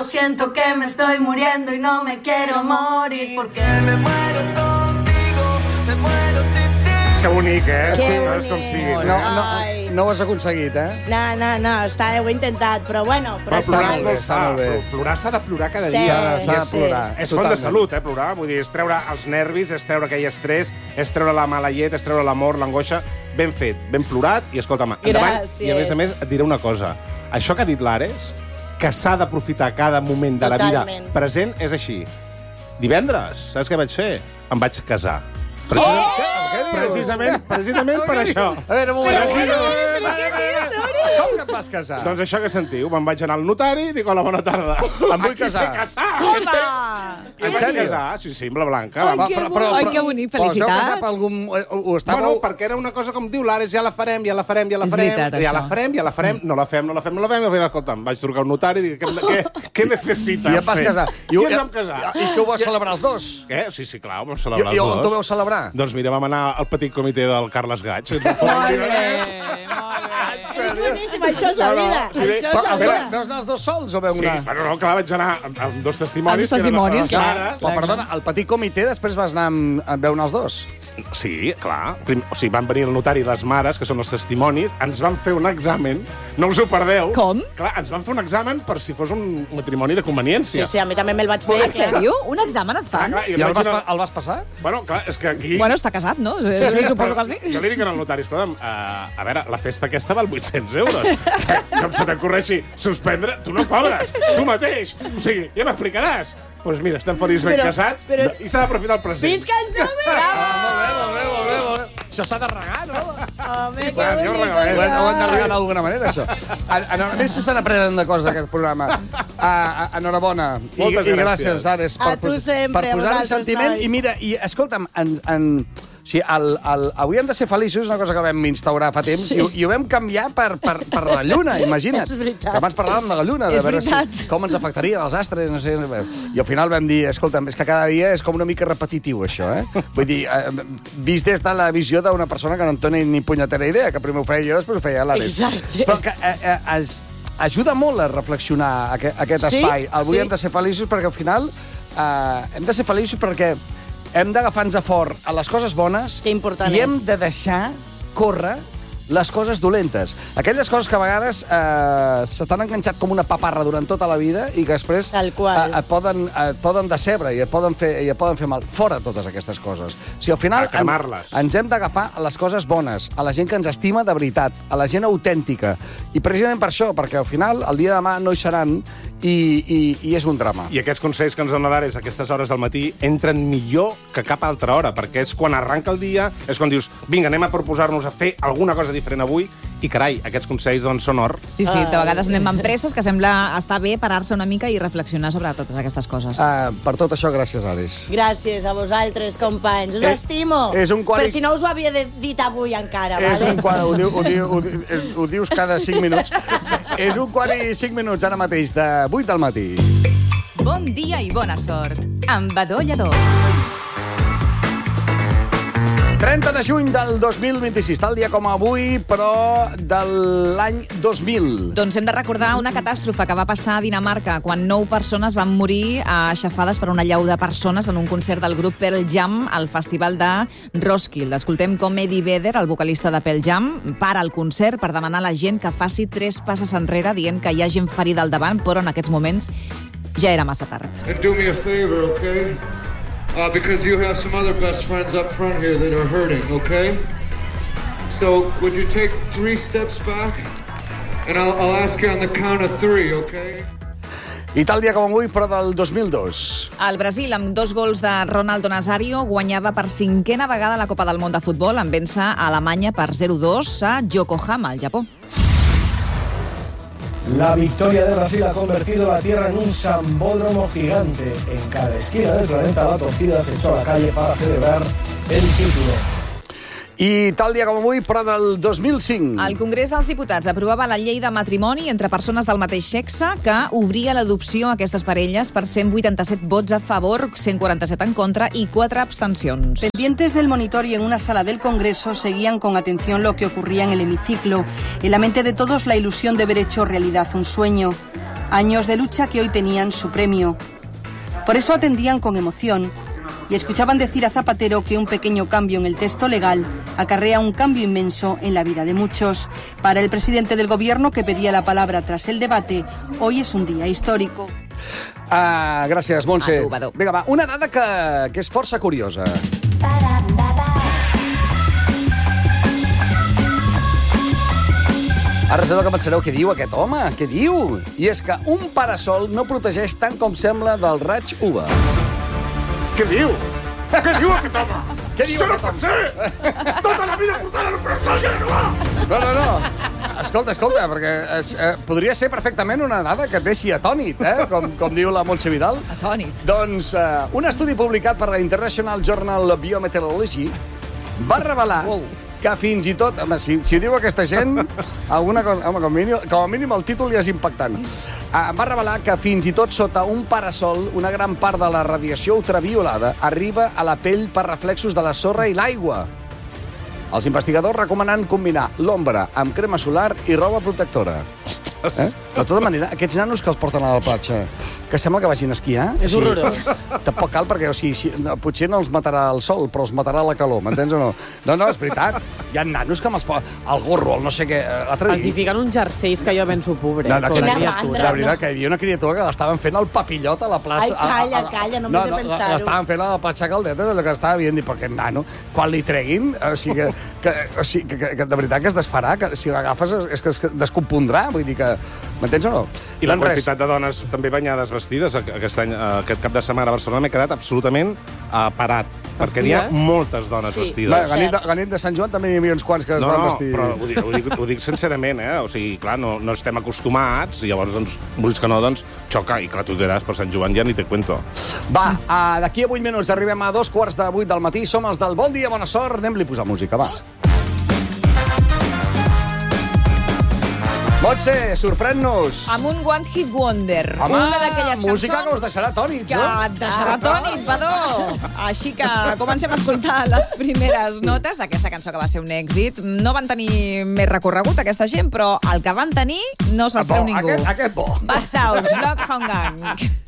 lado, siento que me estoy muriendo y no me quiero morir porque me muero contigo, me muero sin ti. Que bonic, eh? Que És com sigui. No ho has aconseguit, eh? No, ho he intentat, però bueno... Però plorar és molt està sa. molt bé. Plorar s'ha de plorar cada Sí, dia. S'ha de plorar. És font de salut, plorar. Vull dir, és treure els nervis, és treure aquell estrès, és treure la mala llet, és treure l'amor, l'angoixa. Ben fet, ben plorat, i escolta'm, endavant. Gràcies. I a més, et diré una cosa. Això que ha dit l'Ares, que s'ha d'aprofitar cada moment de la vida Totalment. present, és així. Divendres, saps què vaig fer? Em vaig casar. Precisament per això. A veure, un moment. Però què dius, Uri? Com que et vas casar? Doncs això que sentiu, me'n vaig anar al notari i dic, hola, bona tarda. Em vull casar. Home! En sèrio? casar? Sí, amb la Blanca. Ai, que bonic. Ai, que bonic, Però es veu felicitats. casar per algun... Ho estàveu... Bueno, perquè era una cosa com diu l'Ares, ja la farem. És veritat, ja la això. farem, no la fem. I al final, escolta'm, vaig trucar al notari i dic, què necessita? I et vas casar. I ens vam casar. I que ho vas celebrar els dos? Què? Sí, clar, ho vam celebrar I els on t'ho dos. vau celebrar? Doncs mira, vam anar al petit comitè del Carles Gaig. És boníssim, això és la vida. sí, Això però, és la a veure, vida. Veus anar els dos sols o veu Sí, anar? però no, clar, vaig anar amb dos testimonis. Amb dos testimonis, que eren clar. les mares. Però, perdona, al petit comitè després vas anar a veure anar els dos? Sí, clar. O sigui, van venir el notari i les mares, que són els testimonis, ens van fer un examen, no us ho perdeu. Com? Clar, ens van fer un examen per si fos un matrimoni de conveniència. Sí, a mi també me'l vaig fer. En sèrio? Un examen et fan? Clar, I em vaig anar- el vas passar? Bueno, clar, és que aquí... Bueno, està casat, no? Suposo que sí. Jo li dic al notari, escolta'm, a veure, la festa aquesta val 800 euros. Com se t'ocorreixi suspendre, tu no cobres, tu mateix. O sigui, ja m'explicaràs. Doncs mira, estem feliçment casats i s'ha d'aprofitar el present. Visca els números! Molt bé. Això s'ha de regar, no? Home, que Bueno, jo bonic. regalé. Ho hem de regar d'alguna manera, això. A més, se n'aprenen de coses d'aquest programa. Enhorabona. Moltes I gràcies. gràcies, Ares, A tu sempre, per a posar-hi vosaltres, sentiment. nois. I mira, escolta'm, o sigui, avui hem de ser feliços, una cosa que vam instaurar fa temps, i ho vam canviar per la Lluna, imagina't. És veritat. Que abans parlàvem de la Lluna, de És veure veritat. com ens afectarien els astres, no sé. I al final vam dir, escolta'm, és que cada dia és com una mica repetitiu, això, eh? Vull dir, vist des de la visió d'una persona que no en té ni punyetera idea, que primer ho feia jo, després ho feia l'Ares. Exacte. Però que ajuda molt a reflexionar aquest Sí, espai. Avui sí. hem de ser feliços perquè al final hem de ser feliços perquè hem d'agafar-nos a fort a les coses bones Que important i hem és. de deixar córrer les coses dolentes. Aquelles coses que a vegades se t'han enganxat com una paparra durant tota la vida i que després Tal qual. et poden decebre i et poden fer mal. Fora totes aquestes coses. O sigui, al final A cremarles. ens hem d'agafar a les coses bones, a la gent que ens estima de veritat, a la gent autèntica. I precisament per això, perquè al final, el dia de demà no hi seran i és un drama. I aquests consells que ens dona l'Ares a aquestes hores del matí entren millor que cap altra hora, perquè és quan arranca el dia, és quan dius, vinga, anem a proposar-nos a fer alguna cosa diferent avui, i carai, aquests consells doncs són or. Sí, de vegades anem amb presses que sembla estar bé parar-se una mica i reflexionar sobre totes aquestes coses. Per tot això, gràcies, Ares. Gràcies a vosaltres, companys. Us estimo. és un quart i- Per si no us ho havia dit avui encara, És vale? un quart, ho dius cada 5 minuts. És un quart i 5 minuts ara mateix, de 8 del matí. Bon dia i bona sort amb Badó Lledó. 30 de juny del 2026, tal dia com avui, però de l'any 2000. Doncs hem de recordar una catàstrofe que va passar a Dinamarca quan 9 persones van morir aixafades per una llau de persones en un concert del grup Pearl Jam al festival de Roskilde. Escoltem com Eddie Vedder, el vocalista de Pearl Jam, para el concert per demanar a la gent que faci 3 passes enrere dient que hi ha gent ferida al davant, però en aquests moments ja era massa tard. And do me a favor, okay? Because you have some other best friends up front here that are hurting, okay? So, would you take 3 steps back? And I'll ask you on the count of 3, okay? I tal dia com avui, però del 2002. El Brasil, amb 2 gols de Ronaldo Nazario, guanyava per 5a vegada la Copa del Món de Futbol en vèncer a Alemanya per 0-2 a Yokohama, al Japó. La victoria de Brasil ha convertido la Tierra en un sambódromo gigante. En cada esquina del planeta la torcida se echó a la calle para celebrar el título. I tal dia com avui, però del 2005. El Congrés dels Diputats aprovava la llei de matrimoni entre persones del mateix sexe que obria l'adopció a aquestes parelles per 187 vots a favor, 147 en contra i 4 abstencions. Pendientes del monitor y en una sala del Congreso seguían con atención lo que ocurría en el hemiciclo. En la mente de todos la ilusión de ver hecho realidad un sueño. Años de lucha que hoy tenían su premio. Por eso atendían con emoción y escuchaban decir a Zapatero que un pequeño cambio en el texto legal acarrea un cambio inmenso en la vida de muchos. Para el presidente del gobierno, que pedía la palabra tras el debate, hoy es un día histórico. Gràcies, Montse. A tu, Badó. Vinga, va, una dada que és força curiosa. Ara sé que pensareu, què diu aquest home? Què diu? I és que un parasol no protegeix tant com sembla del raig UVA. Què diu? Què diu aquest home? Què diu Això no aquest pot ser! Tota la vida portant un parasol i no! No. Escolta, perquè podria ser perfectament una dada que et deixi atònit, com diu la Montse Vidal. Atònit. Doncs un estudi publicat per la International Journal of Biometeorology va revelar que fins i tot... Home, si ho diu aquesta gent, alguna cosa... Home, com a mínim el títol ja és impactant. Va revelar que fins i tot sota un parasol, una gran part de la radiació ultraviolada arriba a la pell per reflexos de la sorra i l'aigua. Els investigadors recomanen combinar l'ombra amb crema solar i roba protectora. De tota manera, aquests nanos que els porten a la platja, que sembla que vagin a esquiar... És horrorós. Tampoc cal, perquè potser no els matarà el sol, però els matarà la calor, m'entens o no? No, és veritat. Hi ha nanos que amb el gorro, el no sé què... Els hi fiquen uns jerseis que jo penso pobre. La veritat, que hi havia una criatura que l'estaven fent al papillot a la plaça... Ai, calla, només de pensar-ho. L'estaven fent a la platja Caldetes, allò que estava dient, perquè aquest nano, quan li treguin, o sigui que de veritat que es desfarà, que si l'agafes és que es descompondrà, vull dir que... M'entens o no? I la quantitat de dones també banyades vestides aquest cap de setmana a Barcelona m'he quedat absolutament parat, perquè n'hi ha moltes dones vestides. La nit de Sant Joan també hi havia uns quants que es van vestir. No, però ho dic sincerament, O sigui, clar, no estem acostumats, i llavors, doncs, vulguis que no, doncs, xoca, i clar, tu diràs, per Sant Joan ja ni te cuento. Va, d'aquí a 8 minuts arribem a 2:15 del matí, som els del Bon Dia, Bona Sort, anem-li a posar música, va. Montse, sorprèn-nos. Amb un One Hit Wonder. Home, una d'aquelles cançons... música que us deixarà tònits, no? Que et deixarà tònit, Badó. Així que comencem a escoltar les primeres notes d'aquesta cançó que va ser un èxit. No van tenir més recorregut, aquesta gent, però el que van tenir no se'ls treu ningú. Aquest bo. Bad House, Bloodhound Gang.